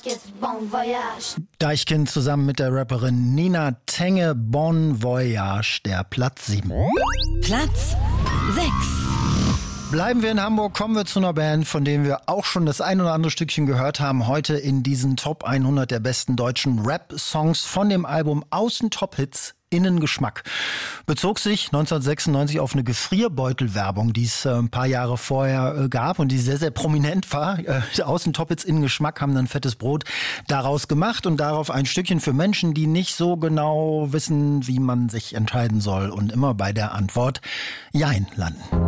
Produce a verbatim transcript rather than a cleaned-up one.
Deichkind zusammen mit der Rapperin Nina Tenge, Bon Voyage, der Platz sieben. Platz sechs. Bleiben wir in Hamburg, kommen wir zu einer Band, von der wir auch schon das ein oder andere Stückchen gehört haben. Heute in diesen Top hundert der besten deutschen Rap-Songs von dem Album Außen Top-Hits, Innen Geschmack. Bezog sich neunzehnhundertsechsundneunzig auf eine Gefrierbeutelwerbung, die es äh, ein paar Jahre vorher äh, gab und die sehr, sehr prominent war. Äh, Außen Top-Hits, Innen Geschmack haben dann fettes Brot daraus gemacht und darauf ein Stückchen für Menschen, die nicht so genau wissen, wie man sich entscheiden soll und immer bei der Antwort Jein landen.